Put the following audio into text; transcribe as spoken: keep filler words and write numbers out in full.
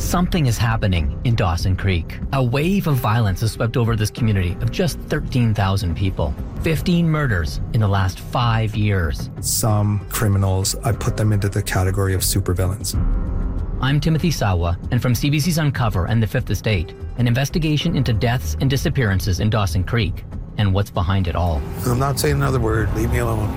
Something is happening in Dawson Creek. A wave of violence has swept over this community of just thirteen thousand people. fifteen murders in the last five years. Some criminals, I put them into the category of supervillains. I'm Timothy Sawa, and from C B C's Uncover and The Fifth Estate, an investigation into deaths and disappearances in Dawson Creek and what's behind it all. I'm not saying another word. Leave me alone.